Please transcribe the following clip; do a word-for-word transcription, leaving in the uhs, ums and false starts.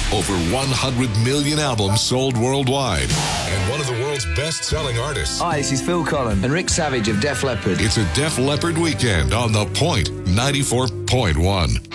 Over one hundred million albums sold worldwide. And one of the world's best-selling artists. Hi, this is Phil Collins and Rick Savage of Def Leppard. It's a Def Leppard weekend on The Point ninety-four point one.